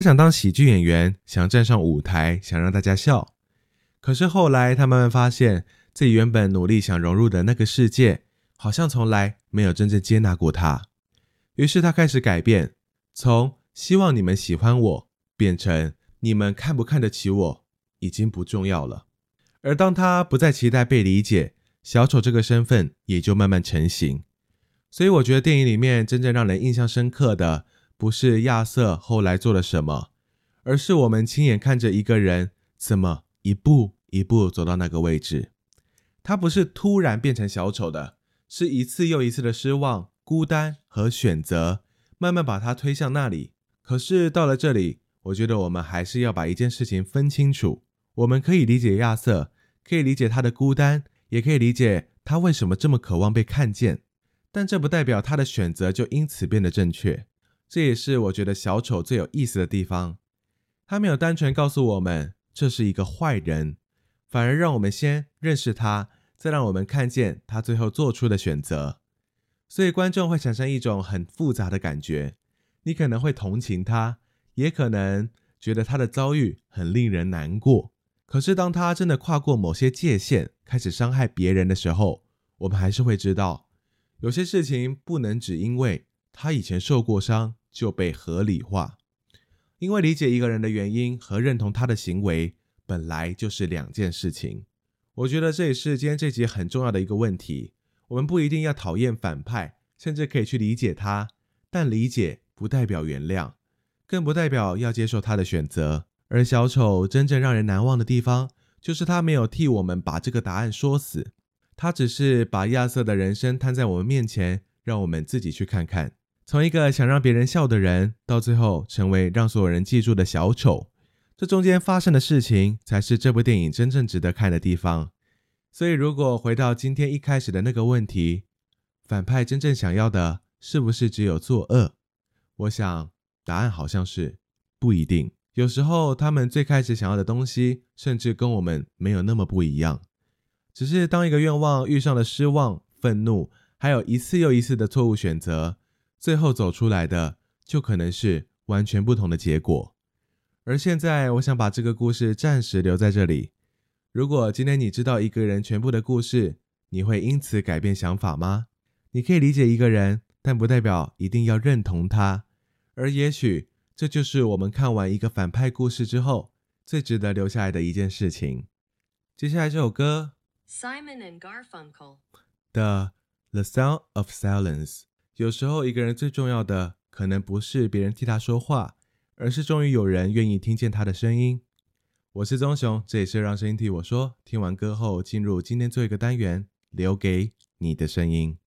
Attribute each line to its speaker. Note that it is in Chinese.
Speaker 1: 想当喜剧演员，想站上舞台，想让大家笑。可是后来他慢慢发现，自己原本努力想融入的那个世界，好像从来没有真正接纳过他。于是他开始改变，从希望你们喜欢我，变成你们看不看得起我，已经不重要了。而当他不再期待被理解，小丑这个身份也就慢慢成型。所以我觉得电影里面真正让人印象深刻的，不是亚瑟后来做了什么，而是我们亲眼看着一个人怎么一步一步走到那个位置。他不是突然变成小丑的，是一次又一次的失望、孤单和选择，慢慢把他推向那里。可是到了这里，我觉得我们还是要把一件事情分清楚。我们可以理解亚瑟，可以理解他的孤单，也可以理解他为什么这么渴望被看见，但这不代表他的选择就因此变得正确。这也是我觉得小丑最有意思的地方。他没有单纯告诉我们这是一个坏人，反而让我们先认识他，再让我们看见他最后做出的选择。所以观众会产生一种很复杂的感觉，你可能会同情他，也可能觉得他的遭遇很令人难过。可是当他真的跨过某些界限，开始伤害别人的时候，我们还是会知道，有些事情不能只因为他以前受过伤就被合理化。因为理解一个人的原因和认同他的行为本来就是两件事情。我觉得这也是今天这集很重要的一个问题。我们不一定要讨厌反派，甚至可以去理解他，但理解不代表原谅，更不代表要接受他的选择。而小丑真正让人难忘的地方，就是他没有替我们把这个答案说死，他只是把亚瑟的人生摊在我们面前，让我们自己去看看。从一个想让别人笑的人，到最后成为让所有人记住的小丑，这中间发生的事情，才是这部电影真正值得看的地方。所以如果回到今天一开始的那个问题，反派真正想要的是不是只有作恶？我想答案好像是不一定。有时候他们最开始想要的东西，甚至跟我们没有那么不一样。只是当一个愿望遇上了失望、愤怒，还有一次又一次的错误选择，最后走出来的就可能是完全不同的结果。而现在我想把这个故事暂时留在这里。如果今天你知道一个人全部的故事，你会因此改变想法吗？你可以理解一个人，但不代表一定要认同他。而也许这就是我们看完一个反派故事之后，最值得留下来的一件事情。接下来这首歌
Speaker 2: Simon and Garfunkel
Speaker 1: 的 The Sound of Silence。 有时候一个人最重要的可能不是别人替他说话，而是终于有人愿意听见他的声音。我是宗雄，这也是让声音替我说。听完歌后进入今天最后一个单元，留给你的声音。